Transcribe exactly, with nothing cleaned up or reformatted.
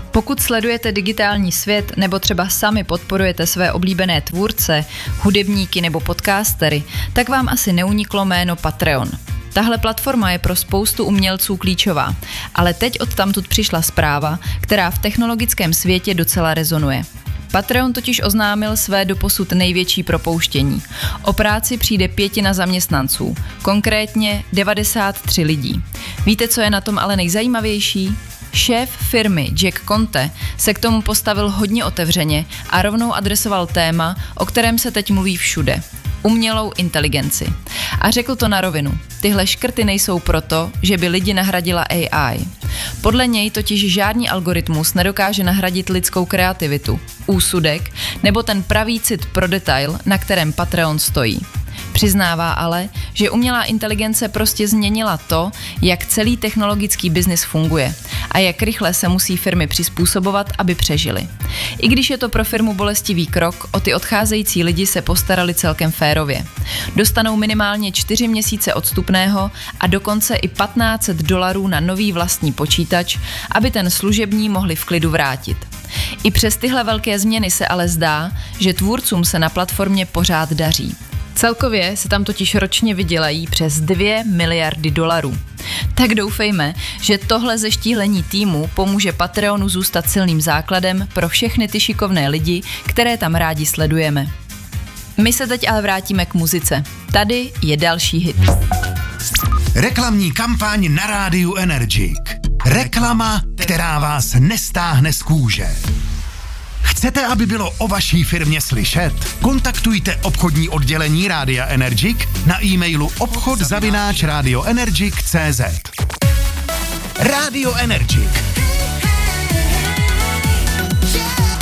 Pokud sledujete digitální svět nebo třeba sami podporujete své oblíbené tvůrce, hudebníky nebo podcastery, tak vám asi neuniklo jméno Patreon. Tahle platforma je pro spoustu umělců klíčová, ale teď odtamtud přišla zpráva, která v technologickém světě docela rezonuje. Patreon totiž oznámil své doposud největší propouštění. O práci přijde pětina zaměstnanců, konkrétně devadesát tři lidí. Víte, co je na tom ale nejzajímavější? Šéf firmy Jack Conte se k tomu postavil hodně otevřeně a rovnou adresoval téma, o kterém se teď mluví všude. Umělou inteligenci. A řekl to na rovinu. Tyhle škrty nejsou proto, že by lidi nahradila A I. Podle něj totiž žádný algoritmus nedokáže nahradit lidskou kreativitu, úsudek nebo ten pravý cit pro detail, na kterém Patreon stojí. Přiznává ale, že umělá inteligence prostě změnila to, jak celý technologický biznis funguje a jak rychle se musí firmy přizpůsobovat, aby přežily. I když je to pro firmu bolestivý krok, o ty odcházející lidi se postarali celkem férově. Dostanou minimálně čtyři měsíce odstupného a dokonce i patnáct set dolarů na nový vlastní počítač, aby ten služební mohli v klidu vrátit. I přes tyhle velké změny se ale zdá, že tvůrcům se na platformě pořád daří. Celkově se tam totiž ročně vydělají přes dvě miliardy dolarů. Tak doufejme, že tohle zeštíhlení týmu pomůže Patreonu zůstat silným základem pro všechny ty šikovné lidi, které tam rádi sledujeme. My se teď ale vrátíme k muzice. Tady je další hit. Reklamní kampaň na rádiu Energik. Reklama, která vás nestáhne z kůže. Chcete, aby bylo o vaší firmě slyšet? Kontaktujte obchodní oddělení Rádia Energik na e-mailu obchod zavináč radioenergik tečka cé zet. Rádio Energik.